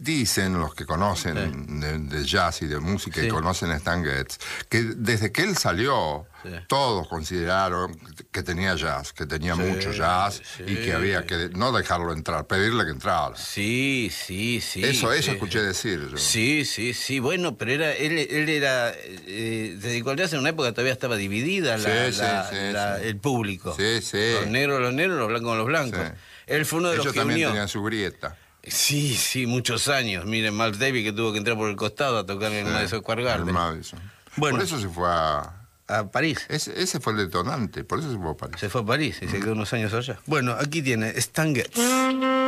Dicen los que conocen de jazz y de música y conocen a Stan Getz, que desde que él salió, todos consideraron que tenía jazz, que tenía mucho jazz y que había que no dejarlo entrar, pedirle que entrara. Sí. Eso escuché decir yo. Sí. Bueno, pero él era... se dedicó al jazz en una época todavía estaba dividida el público. Sí. Los negros, los blancos, los blancos. Sí. Él fue uno de los que también unió. tenían su grieta. Sí, muchos años. Miren, Miles Davis que tuvo que entrar por el costado a tocar en el Madison Square Garden. Bueno, por eso se fue a París. Ese fue el detonante, por eso se fue a París. Se fue a París y se quedó unos años allá. Bueno, aquí tiene Stan Getz.